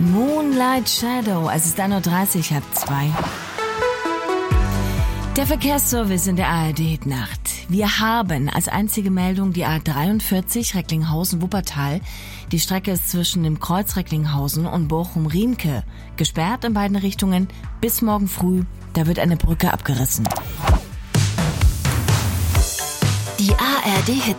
Moonlight Shadow, es ist 1:30 Uhr, 1:30. Der Verkehrsservice in der ARD-Nacht. Wir haben als einzige Meldung die A43 Recklinghausen-Wuppertal. Die Strecke ist zwischen dem Kreuz Recklinghausen und Bochum-Riemke gesperrt in beiden Richtungen bis morgen früh. Da wird eine Brücke abgerissen. Die ARD-Hit